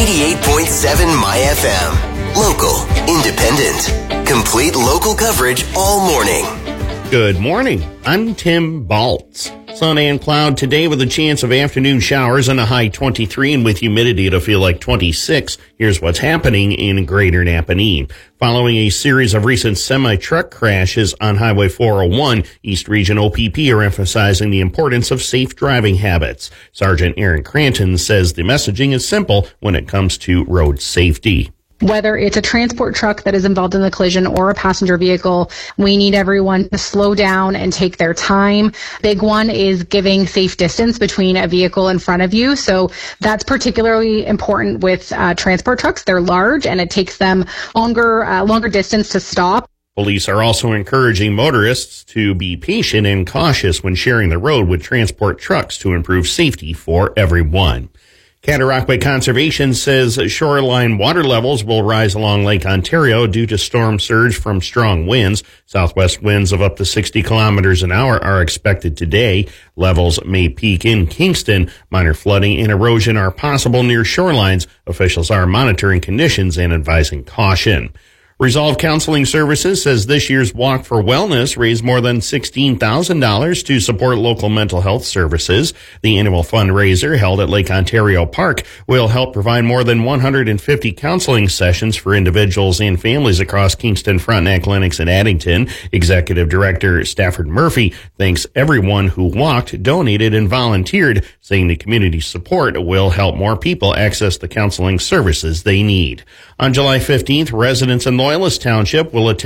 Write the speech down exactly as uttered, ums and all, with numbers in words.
eighty-eight point seven My F M. Local, independent, complete local coverage all morning. Good morning. I'm Tim Baltz. Sun and cloud today with a chance of afternoon showers and a high twenty-three, and with humidity it'll feel like twenty-six. Here's what's happening in Greater Napanee. Following a series of recent semi-truck crashes on Highway four oh one, East Region O P P are emphasizing the importance of safe driving habits. Sergeant Aaron Cranton says the messaging is simple when it comes to road safety. Whether it's a transport truck that is involved in the collision or a passenger vehicle, we need everyone to slow down and take their time. Big one is giving safe distance between a vehicle in front of you. So that's particularly important with uh, transport trucks. They're large and it takes them longer, uh, longer distance to stop. Police are also encouraging motorists to be patient and cautious when sharing the road with transport trucks to improve safety for everyone. Cataraqui Conservation says shoreline water levels will rise along Lake Ontario due to storm surge from strong winds. Southwest winds of up to sixty kilometers an hour are expected today. Levels may peak in Kingston. Minor flooding and erosion are possible near shorelines. Officials are monitoring conditions and advising caution. Resolve Counseling Services says this year's Walk for Wellness raised more than sixteen thousand dollars to support local mental health services. The annual fundraiser held at Lake Ontario Park will help provide more than one hundred fifty counseling sessions for individuals and families across Kingston, Frontenac, Lennox, and Addington. Executive Director Stafford Murphy thanks everyone who walked, donated, and volunteered, saying the community support will help more people access the counseling services they need. On July fifteenth, residents in Loyalist Township will attend